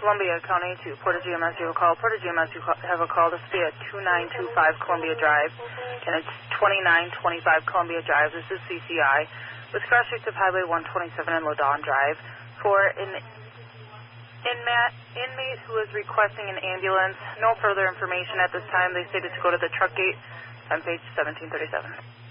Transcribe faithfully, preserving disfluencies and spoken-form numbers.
Columbia County to Porta G M S. You have a call. Porta G M S, you have a call. This will be at two nine two five Columbia Drive, and it's twenty-nine twenty-five Columbia Drive. This is C C I with cross streets of Highway one twenty-seven and Lodon Drive for an inmate, inmate who is requesting an ambulance. No further information at this time. They stated to go to the truck gate on page seventeen thirty-seven.